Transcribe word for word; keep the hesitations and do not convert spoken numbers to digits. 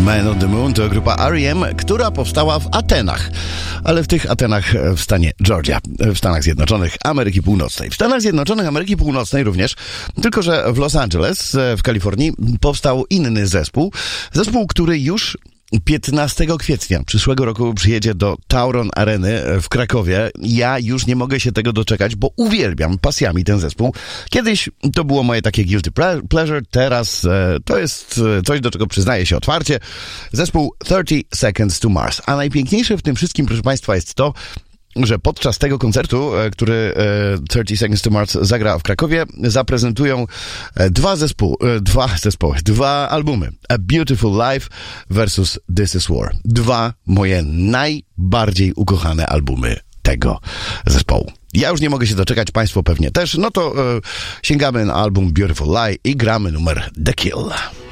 Man on the Moon to grupa R E M, która powstała w Atenach, ale w tych Atenach w stanie Georgia, w Stanach Zjednoczonych Ameryki Północnej. W Stanach Zjednoczonych Ameryki Północnej również, tylko że w Los Angeles, w Kalifornii, powstał inny zespół. Zespół, który już piętnastego kwietnia przyszłego roku przyjedzie do Tauron Areny w Krakowie. Ja już nie mogę się tego doczekać, bo uwielbiam pasjami ten zespół. Kiedyś to było moje takie guilty pleasure, teraz e, to jest coś, do czego przyznaję się otwarcie. Zespół thirty seconds to Mars. A najpiękniejsze w tym wszystkim, proszę Państwa, jest to, że podczas tego koncertu, który thirty seconds to Mars zagra w Krakowie, zaprezentują dwa zespoły, dwa zespoły, dwa albumy. A Beautiful Life versus This is War. Dwa moje najbardziej ukochane albumy tego zespołu. Ja już nie mogę się doczekać, Państwo pewnie też. No to e, sięgamy na album Beautiful Lie i gramy numer The Kill.